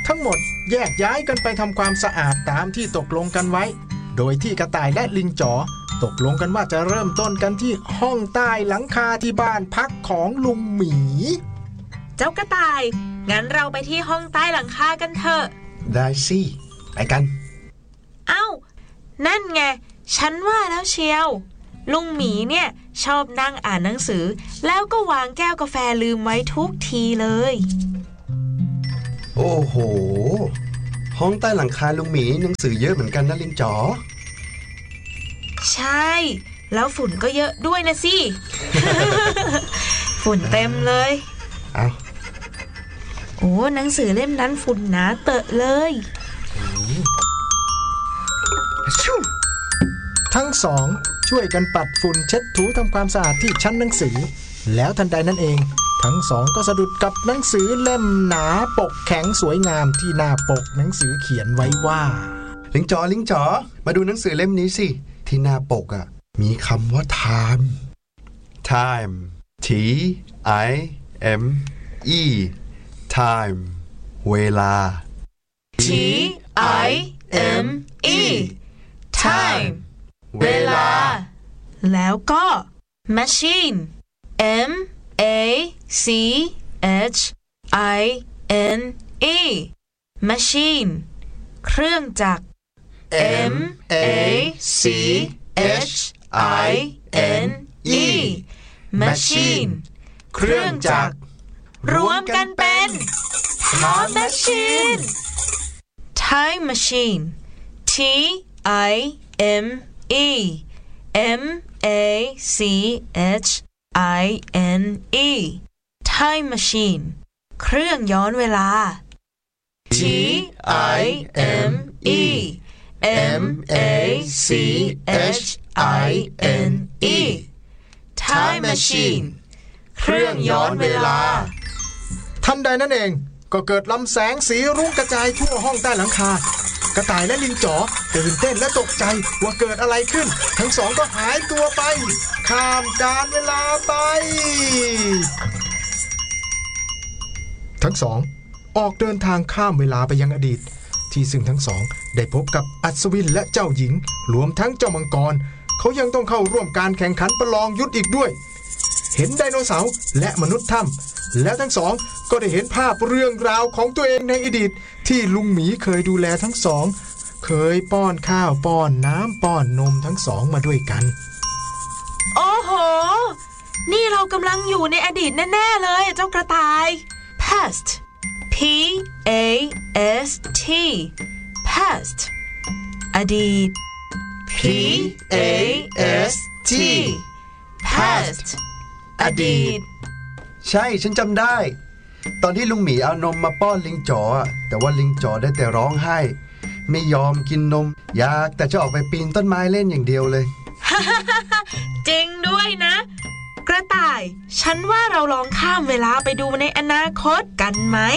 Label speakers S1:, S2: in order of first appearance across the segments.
S1: ทั้งหมดแยกย้ายกันไปทำความสะอาดตามที่ตกลงกันไว้โดยที่กระต่ายและลิงจ๋อตกลงกันว่าจะเริ่มต้นกันที่ห้องใต้หลังคาที่บ้านพักของลุงหมี
S2: เจ้ากระต่ายงั้นเราไปที่ห้องใต้หลังคากันเถอะ
S3: ได้สิไปกัน
S2: เอ้านั่นไงฉันว่าแล้วเชียวลุงหมีเนี่ยชอบนั่งอ่านหนังสือแล้วก็วางแก้วกาแฟลืมไว้ทุกทีเลย
S3: โอ้โหห้องใต้หลังคาลุงหมีหนังสือเยอะเหมือนกันนะลิงจ๋อ
S2: ใช่แล้วฝุ่นก็เยอะด้วยนะสิ ฝุ่นเต็มเลย
S3: เอา
S2: โอ้หนังสือเล่มนั้นฝุ่นหนาเตอะเลย
S1: ทั้งสองช่วยกันปัดฝุ่นเช็ดถูทำความสะอาดที่ชั้นหนังสือแล้วทันใดนั้นเองทั้งสองก็สะดุดกับหนังสือเล่มหนาปกแข็งสวยงามที่หน้าปกหนังสือเขียนไว้ว่า
S3: ลิงจ๋อมาดูหนังสือเล่มนี้สิที่หน้าปกมีคำว่า time T I M E time เวลา
S2: T I M E time เวลาแล้วก็ machine M A C H I N E machine เครื่องจักร M A C H I N E machine เครื่องจักรรวมกันเป็น time machine time machine T I M E M A C H I N E time machine เครื่องย้อนเวลา T I M E M A C H I N E time machine เครื่องย้อนเวลา
S1: ทันใดนั้นเองก็เกิดลำแสงสีรุ้งกระจายทั่วห้องใต้หลังคากระต่ายและลิงจ๋อตื่นเต้นและตกใจว่าเกิดอะไรขึ้นทั้งสองก็หายตัวไปข้ามกาลเวลาไปทั้งสองออกเดินทางข้ามเวลาไปยังอดีตที่ซึ่งทั้งสองได้พบกับอัศวินและเจ้าหญิงรวมทั้งเจ้ามังกรเขายังต้องเข้าร่วมการแข่งขันประลองยุทธอีกด้วยเห็นไดโนเสาร์และมนุษย์ถ้ำและทั้งสองก็ได้เห็นภาพเรื่องราวของตัวเองในอดีตที่ลุงหมีเคยดูแลทั้งสองเคยป้อนข้าวป้อนน้ำป้อนนมทั้งสองมาด้วยกัน
S2: โอ้โหนี่เรากำลังอยู่ในอดีตแน่ๆเลยเจ้ากระต่าย past P A S T past อดีต P A S T past อดีต
S3: ใช่ฉันจำได้ตอนที่ลุงหมีเอานมมาป้อนลิงจ๋อแต่ว่าลิงจ๋อได้แต่ร้องไห้ไม่ยอมกินนมอยากแต่จะออกไปปีนต้นไม้เล่นอย่างเดียวเลย
S2: จริงด้วยนะกระต่ายฉันว่าเราลองข้ามเวลาไปดูในอนาคตกันไหม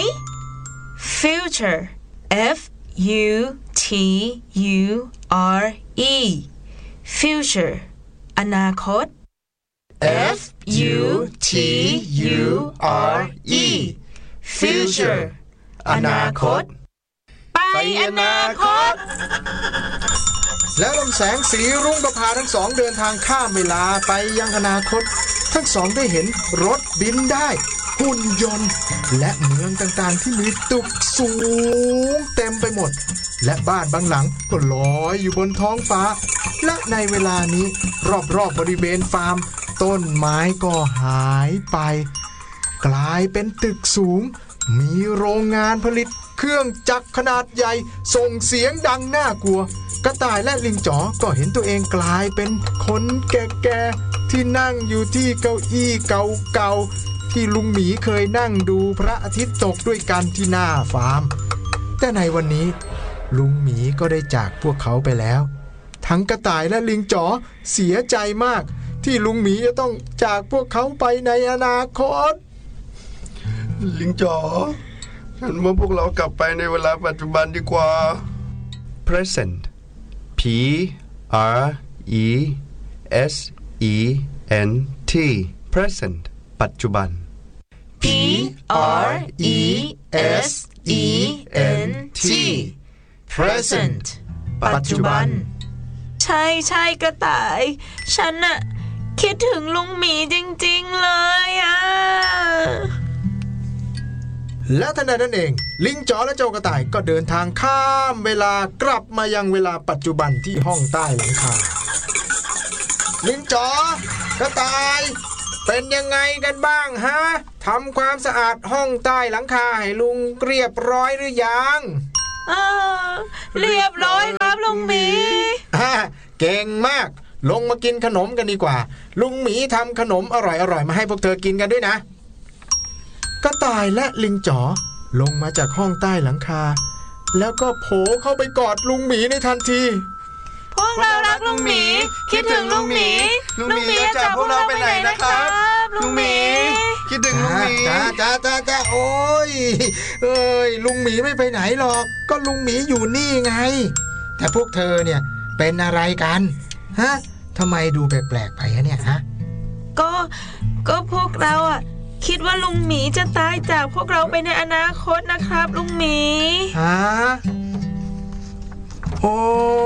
S2: Future F U T U R E Future อนาคตF U T U R E Future อนาคตไปอนาคต
S1: แล้วลำแสงสีรุ้งก็พาทั้งสองเดินทางข้ามเวลาไปยังอนาคตทั้งสองได้เห็นรถบินได้หุ่นยนต์และเมืองต่างๆที่มีตึกสูงเต็มไปหมดและบ้านบางหลังก็ลอยอยู่บนท้องฟ้าและในเวลานี้รอบๆบริเวณฟาร์มต้นไม้ก็หายไปกลายเป็นตึกสูงมีโรงงานผลิตเครื่องจักรขนาดใหญ่ส่งเสียงดังน่ากลัวกระต่ายและลิงจ๋อก็เห็นตัวเองกลายเป็นคนแก่ๆที่นั่งอยู่ที่เก้าอี้เก่าๆที่ลุงหมีเคยนั่งดูพระอาทิตย์ตกด้วยกันที่หน้าฟาร์มแต่ในวันนี้ลุงหมีก็ได้จากพวกเขาไปแล้วทั้งกระต่ายและลิงจ๋อเสียใจมากที่ลุงหมีจะต้องจากพวกเขาไปในอนาคต
S3: ลิงจ๋อฉันว่าพวกเรากลับไปในเวลาปัจจุบันดีกว่า present P R E S E N T present ปัจจุบัน
S2: P R E S E N present
S3: ปัจจุบัน
S2: ใช่กระต่ายฉันน่ะคิดถึงลุงหมีจริงๆเลยอ่ะ
S1: และทันใดนั้นเองลิงจ๋อและเจ้ากระต่ายก็เดินทางข้ามเวลากลับมายังเวลาปัจจุบันที่ห้องใต้หลังคาลิงจ๋อกระต่ายเป็นยังไงกันบ้างฮะทำความสะอาดห้องใต้หลังคาให้ลุงเรียบร้อยหรือยัง
S2: เรียบร้อยครับลุงหมี
S1: เก่งมากลงมากินขนมกันดีกว่าลุงหมีทำขนมอร่อยๆมาให้พวกเธอกินกันด้วยนะกระต่ายและลิงจ๋อลงมาจากห้องใต้หลังคาแล้วก็โผล่เข้าไปกอดลุงหมีในทันที
S2: พวกเรารักลุงหมีคิดถึงลุงหมีลุงหมีจะจากพวกเราไปไหนนะครับลุงหมี
S3: คิดถึงลุงหมี
S1: จ้าโอ้ยลุงหมีไม่ไปไหนหรอกก็ลุงหมีอยู่นี่ไงแต่พวกเธอเนี่ยเป็นอะไรกันฮะทำไมดูแปลกๆไปเนี่ยฮะ
S2: ก็พวกเราอ่ะคิดว่าลุงหมีจะตายจากพวกเราไปในอนาคตนะครับลุงหมี
S1: ฮะโอ้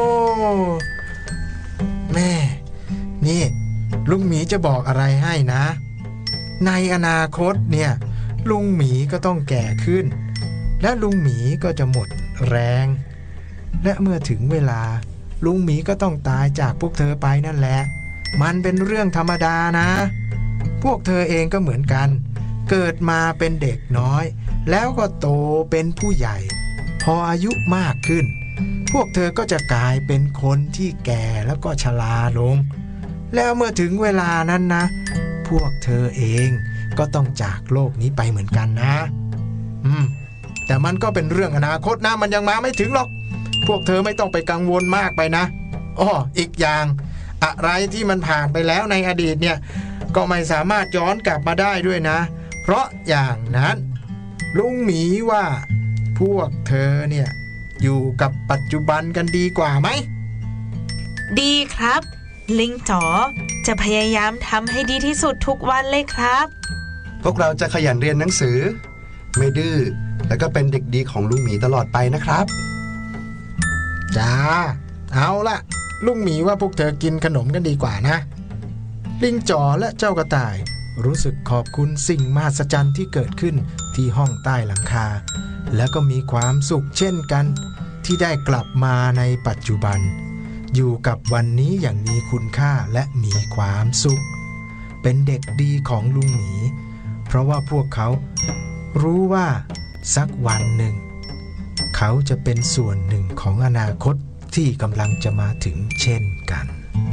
S1: แม่นี่ลุงหมีจะบอกอะไรให้นะในอนาคตเนี่ยลุงหมีก็ต้องแก่ขึ้นและลุงหมีก็จะหมดแรงและเมื่อถึงเวลาลุงหมีก็ต้องตายจากพวกเธอไปนั่นแหละมันเป็นเรื่องธรรมดานะพวกเธอเองก็เหมือนกันเกิดมาเป็นเด็กน้อยแล้วก็โตเป็นผู้ใหญ่พออายุมากขึ้นพวกเธอก็จะกลายเป็นคนที่แก่แล้วก็ชราลงแล้วเมื่อถึงเวลานั้นนะพวกเธอเองก็ต้องจากโลกนี้ไปเหมือนกันนะแต่มันก็เป็นเรื่องอนาคตนะมันยังมาไม่ถึงหรอกพวกเธอไม่ต้องไปกังวลมากไปนะอีกอย่างอะไรที่มันผ่านไปแล้วในอดีตเนี่ยก็ไม่สามารถย้อนกลับมาได้ด้วยนะเพราะอย่างนั้นลุงหมีว่าพวกเธอเนี่ยอยู่กับปัจจุบันกันดีกว่าไหม
S2: ดีครับลิงจ๋อจะพยายามทำให้ดีที่สุดทุกวันเลยครับ
S3: พวกเราจะขยันเรียนหนังสือไม่ดื้อแล้วก็เป็นเด็กดีของลุงหมีตลอดไปนะครับ
S1: จ้าเอาล่ะลุงหมีว่าพวกเธอกินขนมกันดีกว่านะลิงจ๋อและเจ้ากระต่ายรู้สึกขอบคุณสิ่งมหัศจรรย์ที่เกิดขึ้นที่ห้องใต้หลังคาและก็มีความสุขเช่นกันที่ได้กลับมาในปัจจุบันอยู่กับวันนี้อย่างมีคุณค่าและมีความสุขเป็นเด็กดีของลุงหมีเพราะว่าพวกเขารู้ว่าสักวันหนึ่งเขาจะเป็นส่วนหนึ่งของอนาคตที่กำลังจะมาถึงเช่นกัน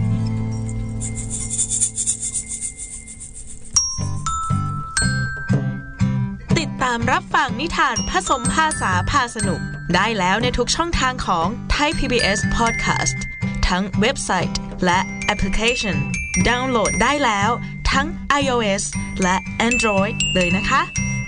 S2: ติดตามรับฟังนิทานผสมภาษาพาสนุกได้แล้วในทุกช่องทางของ Thai PBS Podcast ทั้งเว็บไซต์และแอปพลิเคชันดาวน์โหลดได้แล้วทั้ง iOS และ Android เลยนะคะ